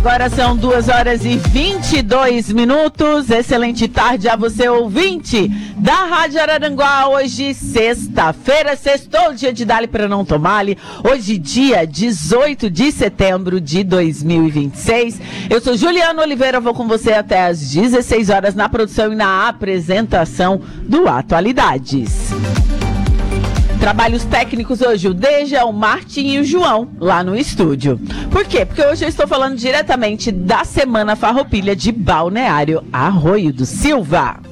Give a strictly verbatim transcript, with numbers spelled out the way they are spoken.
Agora são duas horas e vinte e dois minutos. Excelente tarde a você, ouvinte da Rádio Araranguá. Hoje, sexta-feira, sextou, dia de Dali para não tomar-lhe. Hoje, dia dezoito de setembro de dois mil e vinte e seis. Eu sou Juliana Oliveira, vou com você até às dezesseis horas na produção e na apresentação do Atualidades. Trabalhos técnicos hoje, o Deja, o Martin e o João, lá no estúdio. Por quê? Porque hoje eu estou falando diretamente da Semana Farroupilha de Balneário Arroio do Silva.